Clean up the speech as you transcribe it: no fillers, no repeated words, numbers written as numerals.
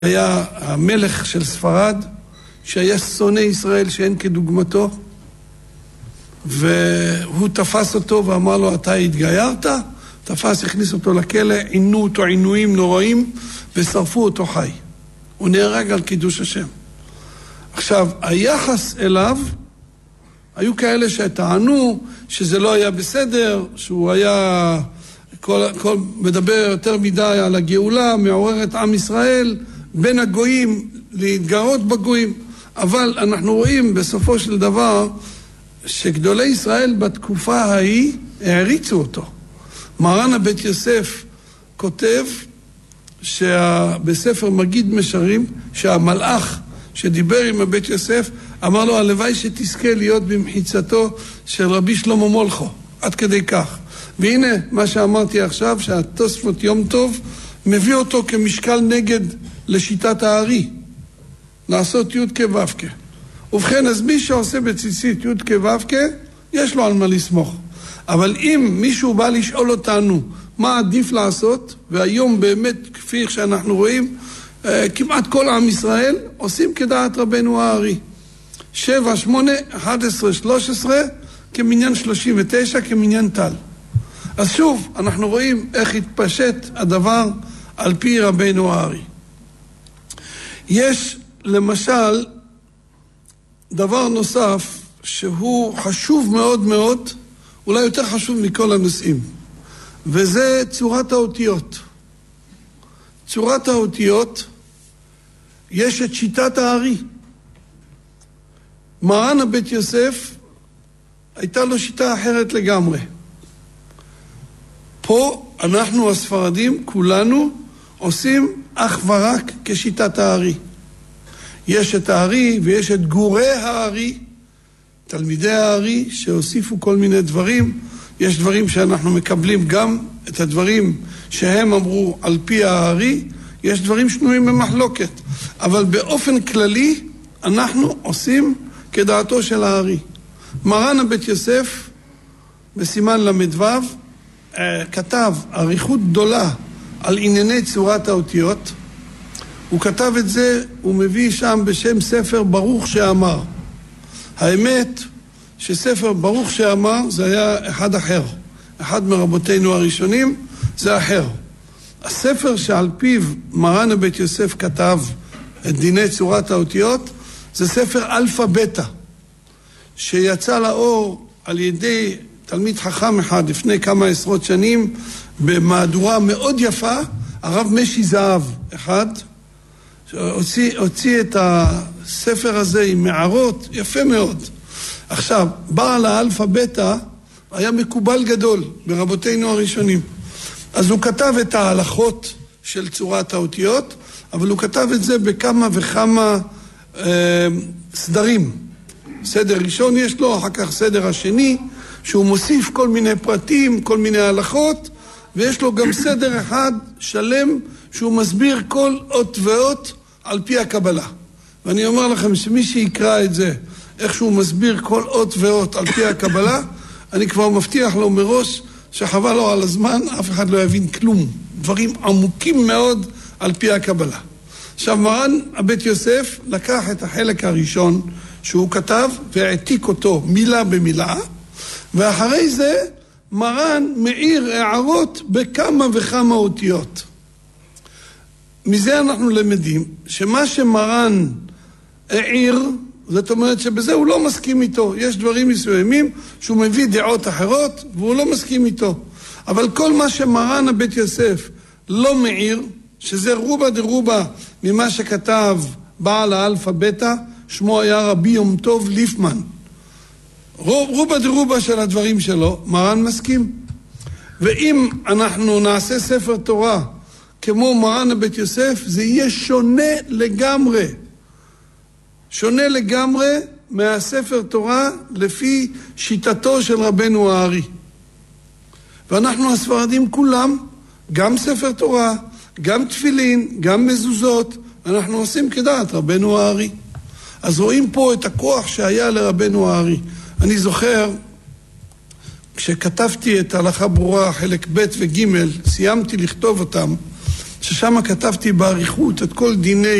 היה המלך של ספרד, שהיה שונא ישראל שאין כדוגמתו, והוא תפס אותו ואמר לו, אתה התגיירת? תפס, הכניס אותו לכלא, עינו אותו עינויים נוראים, ושרפו אותו חי. הוא נהרג על קידוש השם. עכשיו, היחס אליו, היו כאלה שטענו שזה לא היה בסדר, שהוא היה מדבר יותר מדי על הגאולה, מעורר את עם ישראל, בין הגויים, להתגרות בגויים. אבל אנחנו רואים בסופו של דבר, שגדולי ישראל בתקופה ההיא העריצו אותו. מרן הבית יוסף כותב בספר מגיד משרים, שהמלאך שדיבר עם הבית יוסף, אמר לו, הלוואי שתזכה להיות במחיצתו של רבי שלמה מולכו, עד כדי כך. והנה מה שאמרתי עכשיו, שהתוספות יום טוב מביא אותו כמשקל נגד לשיטת הארי, לעשות י' כו' כ'. ובכן, אז מי שעושה בציצית י' כו' כ', יש לו על מה לסמוך. אבל אם מישהו בא לשאול אותנו מה עדיף לעשות, והיום באמת, כפי שאנחנו רואים, כמעט כל עם ישראל עושים כדעת רבנו הארי. 7, 8, 11, 13, כמניין 39, כמניין טל. אז שוב, אנחנו רואים איך התפשט הדבר על פי רבנו הארי. יש למשל דבר נוסף שהוא חשוב מאוד מאוד, אולי יותר חשוב מכל הנושאים, וזה צורת האותיות. צורת האותיות, יש את שיטת הארי. מרן הבית יוסף הייתה לו שיטה אחרת לגמרי. פה אנחנו הספרדים כולנו עושים אך ורק כשיטת הארי. יש את הארי ויש את גורי הארי, תלמידי הארי שהוסיפו כל מיני דברים. יש דברים שאנחנו מקבלים גם את הדברים שהם אמרו על פי הארי, יש דברים שנויים במחלוקת. אבל באופן כללי אנחנו עושים כדעתו של הארי. מרן הבית יוסף בסימן למדו כתב אריכות גדולה על ענייני צורת האותיות. הוא כתב את זה, הוא מביא שם בשם ספר ברוך שאמר. האמת שספר ברוך שאמר זה היה אחד אחר. אחד מרבותינו הראשונים זה אחר. הספר שעל פיו מרן הבית יוסף כתב את דיני צורת האותיות זה ספר אלפא בטא, שיצא לאור על ידי תלמיד חכם אחד לפני כמה עשרות שנים במהדורה מאוד יפה, הרב משי זהב אחד, הוציא את הספר הזה עם מערות, יפה מאוד. עכשיו, בעל האלפא בטא היה מקובל גדול ברבותינו הראשונים. אז הוא כתב את ההלכות של צורת האותיות, אבל הוא כתב את זה בכמה וכמה סדרים. סדר ראשון יש לו, אחר כך סדר השני, שהוא מוסיף כל מיני פרטים, כל מיני הלכות, ויש לו גם סדר אחד שלם, שהוא מסביר כל אות ואות על פי הקבלה. ואני אומר לכם שמי שיקרא את זה, איך שהוא מסביר כל אות ואות על פי הקבלה, אני כבר מבטיח לו מראש שחבל לו על הזמן, אף אחד לא יבין כלום. דברים עמוקים מאוד על פי הקבלה. עכשיו מרן הבית יוסף לקח את החלק הראשון שהוא כתב והעתיק אותו מילה במילה, ואחרי זה מרן מעיר הערות בכמה וכמה אותיות. מזה אנחנו למדים שמה שמרן העיר, זאת אומרת שבזה הוא לא מסכים איתו. יש דברים מסוימים שהוא מביא דעות אחרות והוא לא מסכים איתו. אבל כל מה שמרן הבית יוסף לא מעיר, שזה רובה דרובה ממה שכתב בעל האלפא בטא, שמו היה רבי יום טוב ליפמן. רובה דרובה של הדברים שלו, מרן מסכים. ואם אנחנו נעשה ספר תורה כמו מרן הבית יוסף, זה יהיה שונה לגמרי. שונה לגמרי מהספר תורה לפי שיטתו של רבנו הארי. ואנחנו הספרדים כולם, גם ספר תורה, גם תפילין, גם מזוזות, אנחנו עושים כדעת רבנו הארי. אז רואים פה את הכוח שהיה לרבנו הארי. אני זוכר, כשכתבתי את הלכה ברורה, חלק ב' וג', סיימתי לכתוב אותם, ששם כתבתי בעריכות את כל דיני